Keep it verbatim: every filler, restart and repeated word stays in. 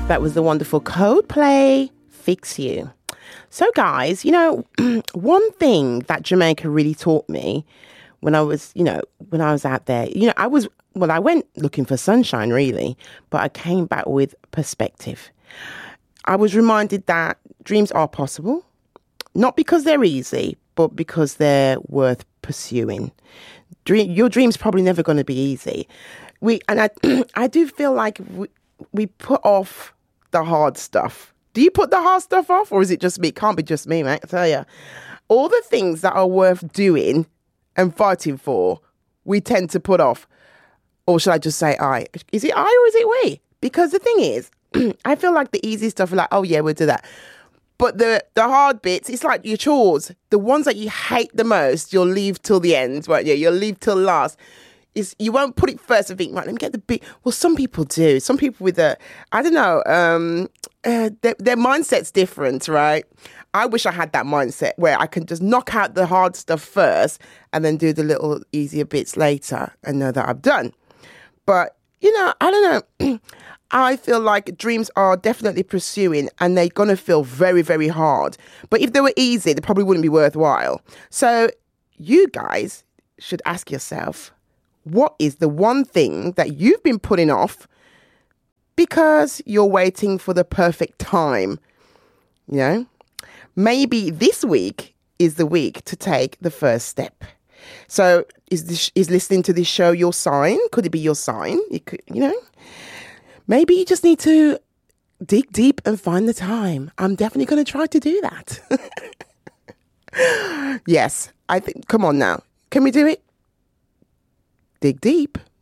That was the wonderful Coldplay, Fix You. So guys, you know, one thing that Jamaica really taught me when I was, you know, when I was out there, you know, I was, well, I went looking for sunshine really, but I came back with perspective. I was reminded that dreams are possible, not because they're easy, but because they're worth pursuing. Dream, your dream's probably never going to be easy. We and I, I do feel like we, we put off the hard stuff. Do you put the hard stuff off, or is it just me? It can't be just me, mate. I tell you, all the things that are worth doing and fighting for, we tend to put off. Or should I just say I? Is it I or is it we? Because the thing is, I feel like the easy stuff, like, oh yeah, we'll do that. But the, the hard bits, it's like your chores. The ones that you hate the most, you'll leave till the end, won't you? You'll leave till last. Is you won't put it first and think, right, let me get the big... Well, some people do. Some people with a, I don't know, um, uh, their, their mindset's different, right? I wish I had that mindset where I can just knock out the hard stuff first and then do the little easier bits later and know that I've done. But, you know, I don't know. I feel like dreams are definitely pursuing and they're going to feel very, very hard. But if they were easy, they probably wouldn't be worthwhile. So you guys should ask yourself, what is the one thing that you've been putting off because you're waiting for the perfect time? You know, maybe this week is the week to take the first step. So is this, is listening to this show your sign? Could it be your sign? It could, you know, maybe you just need to dig deep and find the time. I'm definitely going to try to do that. Yes, I think, come on now. Can we do it? Dig deep